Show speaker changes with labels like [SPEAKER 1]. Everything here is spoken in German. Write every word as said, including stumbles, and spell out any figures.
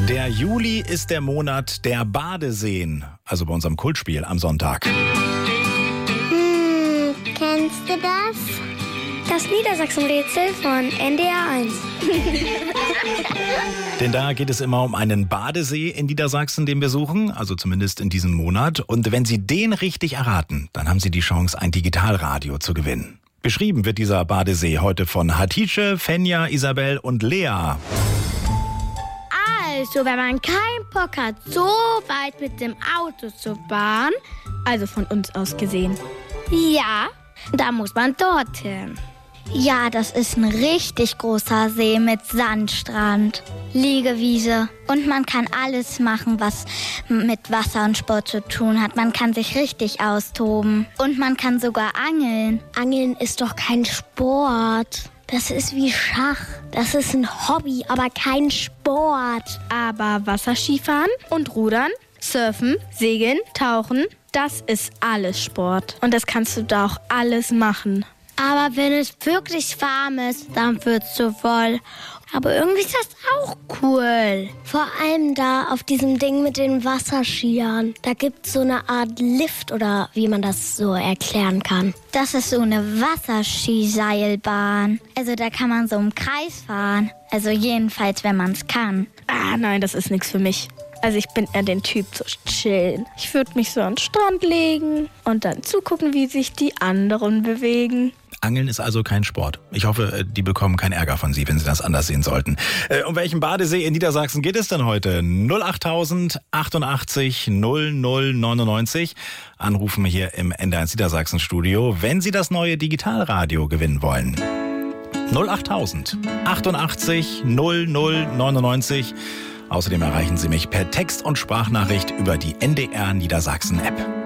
[SPEAKER 1] Der Juli ist der Monat der Badeseen, also bei unserem Kultspiel am Sonntag.
[SPEAKER 2] Hm, kennst du das?
[SPEAKER 3] Das Niedersachsen-Rätsel von N D R eins.
[SPEAKER 1] Denn da geht es immer um einen Badesee in Niedersachsen, den wir suchen, also zumindest in diesem Monat. Und wenn Sie den richtig erraten, dann haben Sie die Chance, ein Digitalradio zu gewinnen. Beschrieben wird dieser Badesee heute von Hatice, Fenja, Isabel und Lea.
[SPEAKER 3] Also, wenn man keinen Bock hat, so weit mit dem Auto zu fahren, also von uns aus gesehen, ja, da muss man dorthin.
[SPEAKER 2] Ja, das ist ein richtig großer See mit Sandstrand, Liegewiese. Und man kann alles machen, was mit Wasser und Sport zu tun hat. Man kann sich richtig austoben. Und man kann sogar angeln. Angeln ist doch kein Sport. Das ist wie Schach. Das ist ein Hobby, aber kein Sport.
[SPEAKER 3] Aber Wasserskifahren und Rudern, Surfen, Segeln, Tauchen, das ist alles Sport. Und das kannst du da auch alles machen.
[SPEAKER 2] Aber wenn es wirklich warm ist, dann wird's zu voll. Aber irgendwie ist das auch cool. Vor allem da auf diesem Ding mit den Wasserskiern. Da gibt's so eine Art Lift oder wie man das so erklären kann. Das ist so eine Wasserskiseilbahn. Also da kann man so im Kreis fahren. Also jedenfalls, wenn man es kann.
[SPEAKER 3] Ah, nein, das ist nichts für mich. Also ich bin eher den Typ zu chillen. Ich würde mich so an den Strand legen und dann zugucken, wie sich die anderen bewegen.
[SPEAKER 1] Angeln ist also kein Sport. Ich hoffe, die bekommen keinen Ärger von Sie, wenn Sie das anders sehen sollten. Äh, um welchen Badesee in Niedersachsen geht es denn heute? null acht tausend achtundachtzig null null neunundneunzig. Anrufen hier im N D R eins Niedersachsen Studio, wenn Sie das neue Digitalradio gewinnen wollen. null acht tausend achtundachtzig null null neunundneunzig. Außerdem erreichen Sie mich per Text- und Sprachnachricht über die N D R Niedersachsen App.